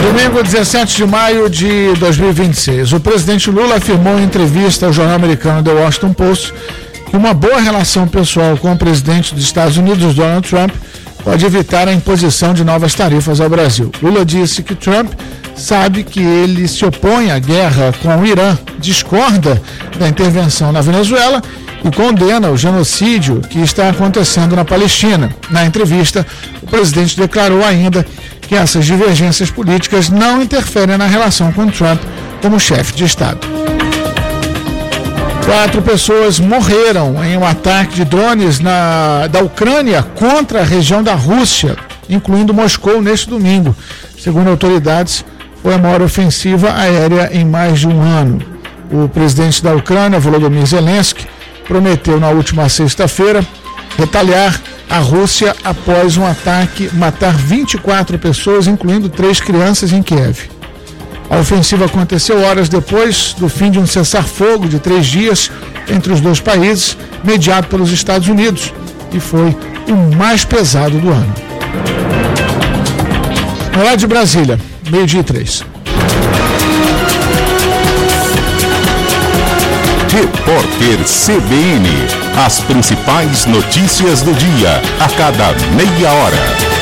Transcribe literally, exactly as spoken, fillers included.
Domingo, dezessete de maio de dois mil e vinte e seis, o presidente Lula afirmou em entrevista ao jornal americano The Washington Post que uma boa relação pessoal com o presidente dos Estados Unidos, Donald Trump, pode evitar a imposição de novas tarifas ao Brasil. Lula disse que Trump sabe que ele se opõe à guerra com o Irã, discorda da intervenção na Venezuela e condena o genocídio que está acontecendo na Palestina. Na entrevista, o presidente declarou ainda que essas divergências políticas não interferem na relação com Trump como chefe de Estado. Quatro pessoas morreram em um ataque de drones na, da Ucrânia contra a região da Rússia, incluindo Moscou, neste domingo. Segundo autoridades, foi a maior ofensiva aérea em mais de um ano. O presidente da Ucrânia, Volodymyr Zelensky, prometeu na última sexta-feira retaliar a Rússia após um ataque matar vinte e quatro pessoas, incluindo três crianças, em Kiev. A ofensiva aconteceu horas depois do fim de um cessar-fogo de três dias entre os dois países, mediado pelos Estados Unidos, e foi o mais pesado do ano. Lá de Brasília, meio-dia e três. Repórter C B N. As principais notícias do dia, a cada meia hora.